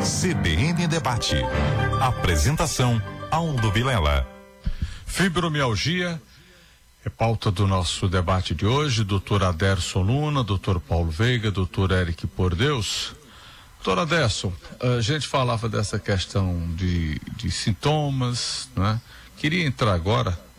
CBN Debate. Apresentação Aldo Vilela. Fibromialgia é pauta do nosso debate de hoje. Doutor Aderson Luna, doutor Paulo Veiga, doutor Eric Pordeus. Doutor Aderson, a gente falava dessa questão de sintomas, né? Queria entrar agora